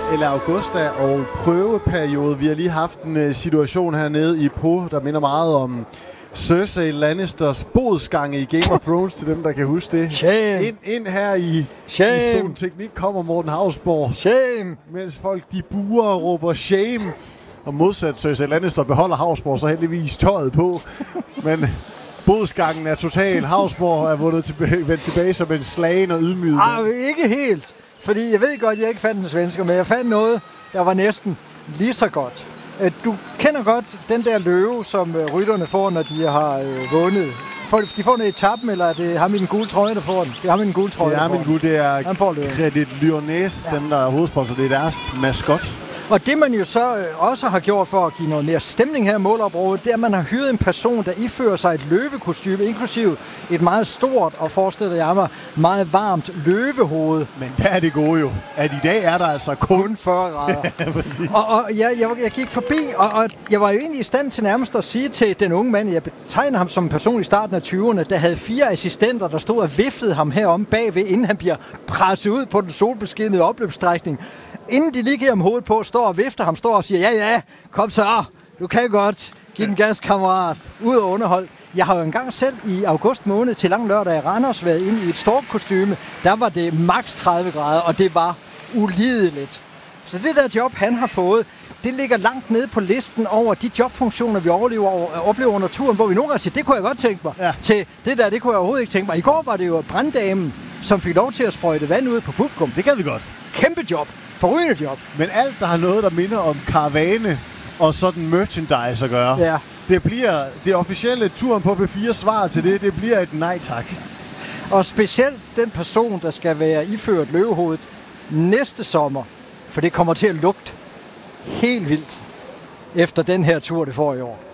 eller Augusta og prøveperiode. Vi har lige haft en situation hernede i Po, der minder meget om Cersei Lannisters bodsgange i Game of Thrones, til dem, der kan huske det. Shame. Ind her i Zone Teknik kommer Morten Hausborg. Shame. Mens folk de buer og råber shame. Og modsat Cersei Lannister beholder Hausborg så heldigvis tøjet på. Men bodsgangen er total. Hausborg er vendt tilbage som en slagen og ydmyget. Ikke helt. Fordi jeg ved godt, at jeg ikke fandt den svensker, men jeg fandt noget, der var næsten lige så godt. Du kender godt den der løve, som rytterne får, når de har vundet. De får den i etappen, eller er det ham i den gule trøje, der får den? Det er ham i den gule trøje, det er Credit Lyonnais, ja. Dem der er hovedsponsor. Det er deres maskot. Og det man jo så også har gjort for at give noget mere stemning her i målområdet, det er, at man har hyret en person, der ifører sig et løvekostyme, inklusive et meget stort, og forestiller jeg mig, meget varmt løvehoved. Men der er det gode jo, at i dag er der altså kun 40 grader. Ja, jeg gik forbi, og jeg var jo egentlig i stand til nærmest at sige til den unge mand, jeg betegner ham som en person i starten af 20'erne, der havde 4 assistenter, der stod og viftede ham heromme bagved, inden han bliver presset ud på den solbeskinnede opløbsstrækning. Inden de lige giver ham hovedet på, står og vifter ham, står og siger, ja, kom så, du kan godt, giv den gas, kammerat, ud og underhold. Jeg har jo engang selv i august måned til lang lørdag i Randers været inde i et stormkostyme. Der var det maks 30 grader, og det var ulideligt. Så det der job, han har fået, det ligger langt nede på listen over de jobfunktioner, vi oplever under turen, hvor vi nogle gange siger, det kunne jeg godt tænke mig. Ja. Til det der, det kunne jeg overhovedet ikke tænke mig. I går var det jo branddamen, som fik lov til at sprøjte vand ud på publikum. Det gad vi godt. Kæmpe job. Forrygende job. Men alt, der har noget, der minder om karavane og sådan merchandise at gøre, ja. Det bliver det officielle turen på B4 svar til det bliver et nej tak. Og specielt den person, der skal være iført løvehovedet næste sommer, for det kommer til at lugte helt vildt efter den her tur, det får i år.